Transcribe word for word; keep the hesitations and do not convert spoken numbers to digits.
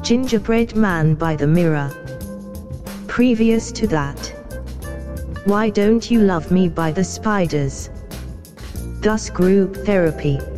Gingerbread Man by the Mirror. Previous to that, Why Don't You Love Me by the Spiders. Thus Group Therapy.